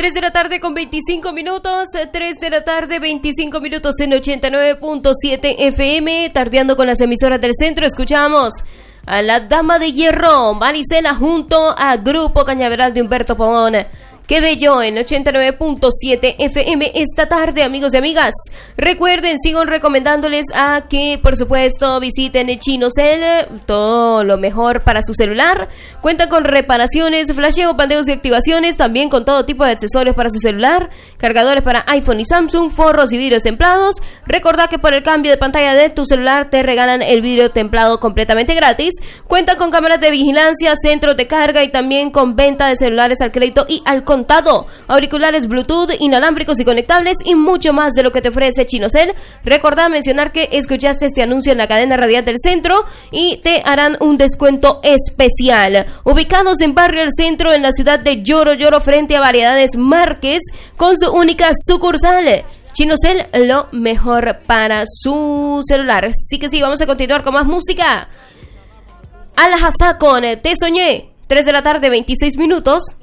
3 de la tarde con 25 minutos, 3 de la tarde 25 minutos en 89.7 FM, tardeando con las emisoras del centro. Escuchamos a la Dama de Hierro, Marisela, junto a Grupo Cañaveral de Humberto Pavón. Qué bello en 89.7 FM esta tarde, amigos y amigas. Recuerden, sigo recomendándoles a que, por supuesto, visiten Chinocel, todo lo mejor para su celular. Cuenta con reparaciones, flasheo, pandeos y activaciones, también con todo tipo de accesorios para su celular, cargadores para iPhone y Samsung, forros y vidrios templados. Recordá que por el cambio de pantalla de tu celular te regalan el vidrio templado completamente gratis. Cuenta con cámaras de vigilancia, centros de carga y también con venta de celulares al crédito y al contado, auriculares Bluetooth, inalámbricos y conectables y mucho más de lo que te ofrece Chinocel. Recordá mencionar que escuchaste este anuncio en la cadena radial del centro y te harán un descuento especial. Ubicados en Barrio El Centro, en la ciudad de Lloro frente a Variedades Márquez, con su única sucursal. Chinocel, lo mejor para su celular. Sí que sí, vamos a continuar con más música. Al Hazá con Te Soñé, 3 de la tarde, 26 minutos.